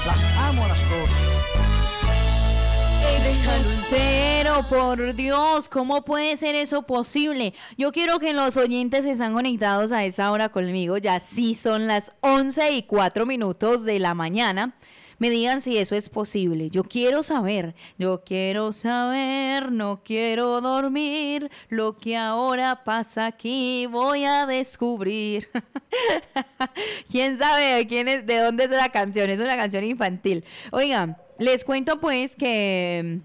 Las amo a las dos. Déjalo entero, por Dios, ¿cómo puede ser eso posible? Yo quiero que los oyentes están conectados a esa hora conmigo, ya sí son las 11:04 de la mañana. Me digan si eso es posible. Yo quiero saber, no quiero dormir. Lo que ahora pasa aquí voy a descubrir. ¿Quién sabe de dónde es la canción? Es una canción infantil. Oigan, les cuento pues que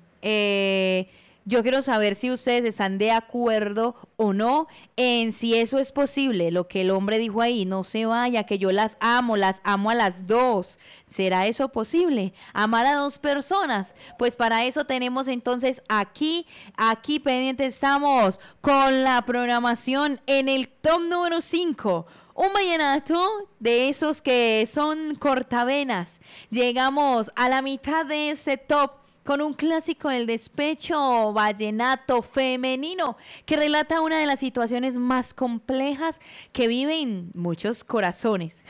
yo quiero saber si ustedes están de acuerdo o no en si eso es posible, lo que el hombre dijo ahí, no se vaya, que yo las amo a las dos. ¿Será eso posible? ¿Amar a dos personas? Pues para eso tenemos entonces aquí pendientes estamos con la programación en el top número 5. Un vallenato de esos que son cortavenas. Llegamos a la mitad de este top con un clásico del despecho, vallenato femenino, que relata una de las situaciones más complejas que viven muchos corazones.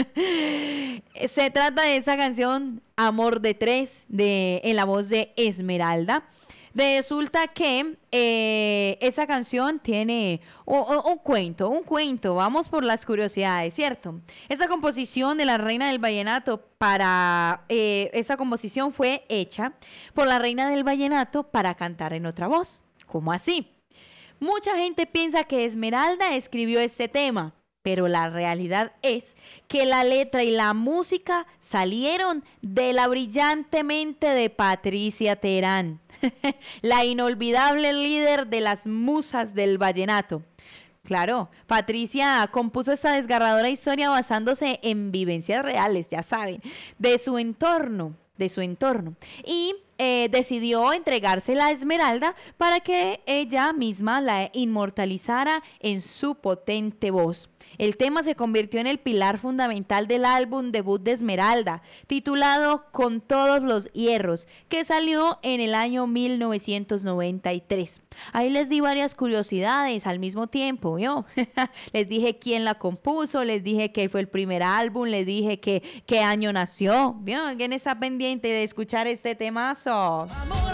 Se trata de esa canción Amor de Tres, en la voz de Esmeralda. Resulta que esa canción tiene un cuento, vamos por las curiosidades, ¿cierto? Esa composición de la reina del vallenato esa composición fue hecha por la reina del vallenato para cantar en otra voz. ¿Cómo así? Mucha gente piensa que Esmeralda escribió este tema, pero la realidad es que la letra y la música salieron de la brillante mente de Patricia Terán, la inolvidable líder de las musas del vallenato. Claro, Patricia compuso esta desgarradora historia basándose en vivencias reales, ya saben, de su entorno. Y decidió entregársela a Esmeralda para que ella misma la inmortalizara en su potente voz. El tema se convirtió en el pilar fundamental del álbum debut de Esmeralda, titulado Con todos los hierros, que salió en el año 1993. Ahí les di varias curiosidades al mismo tiempo, ¿vio? Les dije quién la compuso, les dije que fue el primer álbum, les dije qué año nació, ¿vio? ¿Quién está pendiente de escuchar este temazo? Amor